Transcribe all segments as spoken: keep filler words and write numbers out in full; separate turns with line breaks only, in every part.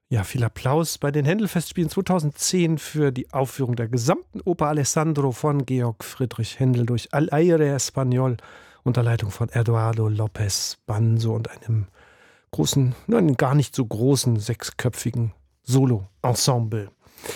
Ja, viel Applaus bei den Händel-Festspielen zweitausendzehn für die Aufführung der gesamten Oper Alessandro von Georg Friedrich Händel durch Al Aire Español unter Leitung von Eduardo López Banzo und einem großen, nein, gar nicht so großen, sechsköpfigen Solo-Ensemble.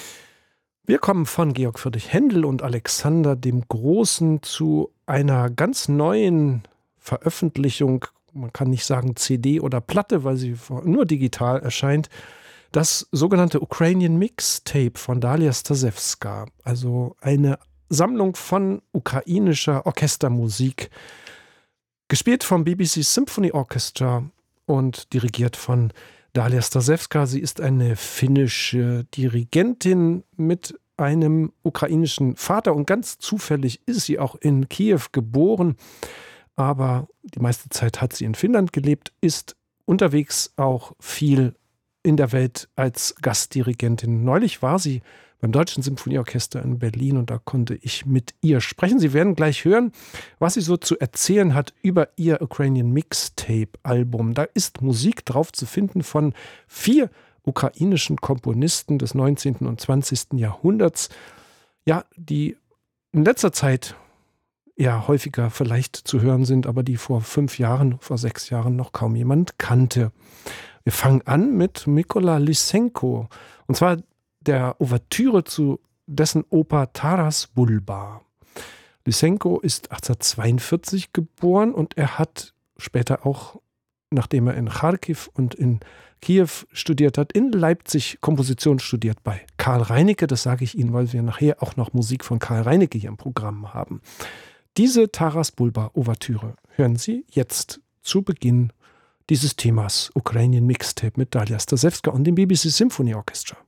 Wir kommen von Georg Friedrich Händel und Alexander dem Großen zu einer ganz neuen Veröffentlichung. Man kann nicht sagen C D oder Platte, weil sie nur digital erscheint. Das sogenannte Ukrainian Mixtape von Dalia Stasewska, also eine Sammlung von ukrainischer Orchestermusik, gespielt vom B B C Symphony Orchestra und dirigiert von Dalia Stasewska. Sie ist eine finnische Dirigentin mit einem ukrainischen Vater und ganz zufällig ist sie auch in Kiew geboren, aber die meiste Zeit hat sie in Finnland gelebt, ist unterwegs auch viel in der Welt als Gastdirigentin. Neulich war sie beim Deutschen Symphonieorchester in Berlin und da konnte ich mit ihr sprechen. Sie werden gleich hören, was sie so zu erzählen hat über ihr Ukrainian Mixtape-Album. Da ist Musik drauf zu finden von vier ukrainischen Komponisten des neunzehnten und zwanzigsten Jahrhunderts, ja, die in letzter Zeit ja häufiger vielleicht zu hören sind, aber die vor fünf Jahren, vor sechs Jahren noch kaum jemand kannte. Wir fangen an mit Mykola Lysenko, und zwar der Ouvertüre zu dessen Oper Taras Bulba. Lysenko ist achtzehnhundertzweiundvierzig geboren und er hat später auch, nachdem er in Charkiw und in Kiew studiert hat, in Leipzig Komposition studiert bei Karl Reinecke. Das sage ich Ihnen, weil wir nachher auch noch Musik von Karl Reinecke hier im Programm haben. Diese Taras Bulba Ouvertüre hören Sie jetzt zu Beginn dieses Themas Ukrainian Mixtape mit Dalia Stasewska und dem B B C Symphony Orchestra.